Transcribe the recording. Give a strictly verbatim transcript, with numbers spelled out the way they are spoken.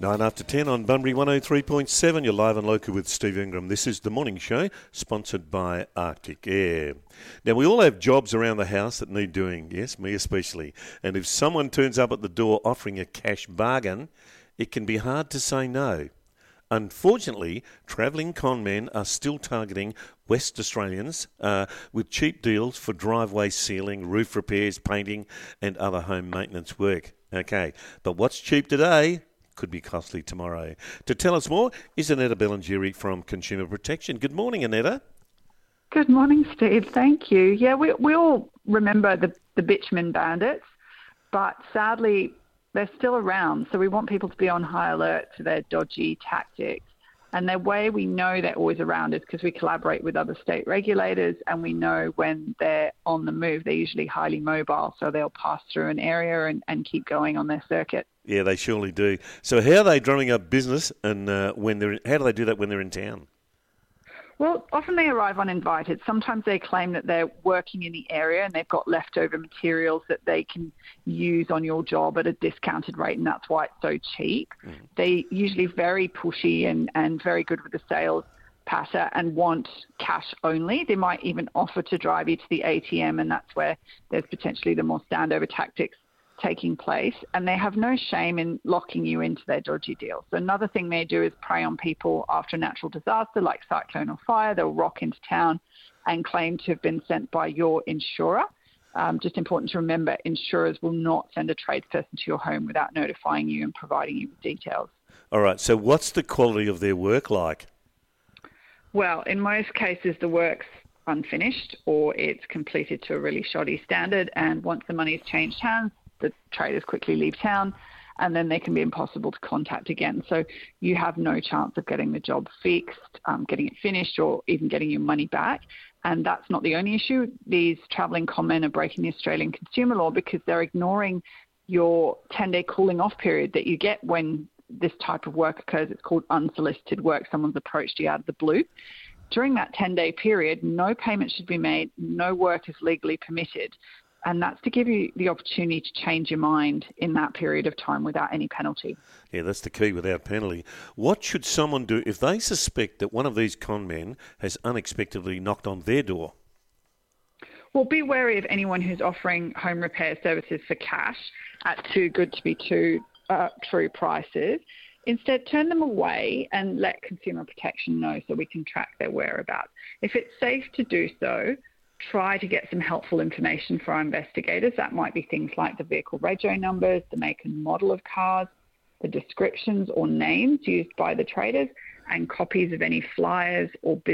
Nine after ten on Bunbury one oh three point seven. You're live and local with Steve Ingram. This is The Morning Show, sponsored by Arctic Air. Now, we all have jobs around the house that need doing, yes, me especially. And if someone turns up at the door offering a cash bargain, it can be hard to say no. Unfortunately, travelling con men are still targeting West Australians uh, with cheap deals for driveway sealing, roof repairs, painting and other home maintenance work. Okay, but what's cheap today could be costly tomorrow. To tell us more is Annetta Bellingeri from Consumer Protection. Good morning, Annetta. Good morning, Steve. Thank you. Yeah, we we all remember the, the bitumen bandits, but sadly they're still around. So we want people to be on high alert to their dodgy tactics. And the way we know they're always around is because we collaborate with other state regulators, and we know when they're on the move. They're usually highly mobile, so they'll pass through an area and, and keep going on their circuit. Yeah, they surely do. So how are they drumming up business, and uh, when they're in, how do they do that when they're in town? Well, often they arrive uninvited. Sometimes they claim that they're working in the area and they've got leftover materials that they can use on your job at a discounted rate, and that's why it's so cheap. Mm. They're usually very pushy and, and very good with the sales patter and want cash only. They might even offer to drive you to the A T M, and that's where there's potentially the more standover tactics taking place, and they have no shame in locking you into their dodgy deals. So another thing they do is prey on people after a natural disaster like cyclone or fire. They'll rock into town and claim to have been sent by your insurer. Um, just important to remember, insurers will not send a tradesperson to your home without notifying you and providing you with details. All right, so what's the quality of their work like? Well, in most cases, the work's unfinished or it's completed to a really shoddy standard, and once the money's changed hands, the traders quickly leave town, and then they can be impossible to contact again. So you have no chance of getting the job fixed, um, getting it finished, or even getting your money back. And that's not the only issue. These travelling con men are breaking the Australian consumer law because they're ignoring your ten-day cooling off period that you get when this type of work occurs. It's called unsolicited work. Someone's approached you out of the blue. During that ten-day period, no payment should be made, no work is legally permitted. And that's to give you the opportunity to change your mind in that period of time without any penalty. Yeah, that's the key, without penalty. What should someone do if they suspect that one of these con men has unexpectedly knocked on their door? Well, be wary of anyone who's offering home repair services for cash at too good to be too uh, true prices. Instead, turn them away and let Consumer Protection know so we can track their whereabouts. If it's safe to do so, try to get some helpful information for our investigators. That might be things like the vehicle rego numbers, the make and model of cars, the descriptions or names used by the traders, and copies of any flyers or